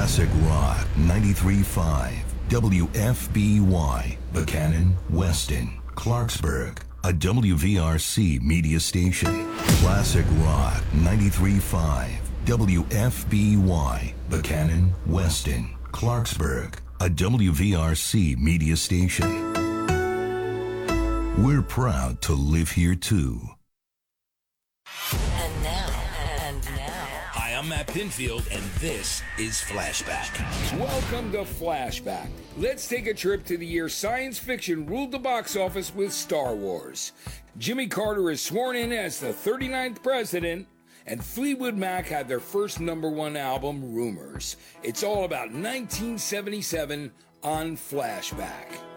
Classic Rock 93.5 WFBY, Buchanan, Weston, Clarksburg, a WVRC media station. Classic Rock 93.5 WFBY, Buchanan, Weston, Clarksburg, a WVRC media station. We're proud to live here too. And now. Hi, I'm Matt Pinfield, and this is Flashback. Welcome to Flashback. Let's take a trip to the year science fiction ruled the box office with Star Wars. Jimmy Carter is sworn in as the 39th president, and Fleetwood Mac had their first #1 album, Rumors. It's all about 1977 on Flashback.